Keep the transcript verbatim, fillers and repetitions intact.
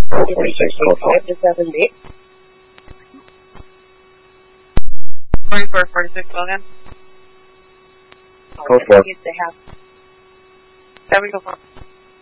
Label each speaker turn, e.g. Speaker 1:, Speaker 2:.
Speaker 1: four forty-six, code four.
Speaker 2: five to seven eight.
Speaker 3: twenty-four forty-six, Logan.
Speaker 1: Code four.
Speaker 2: They have
Speaker 3: There we go.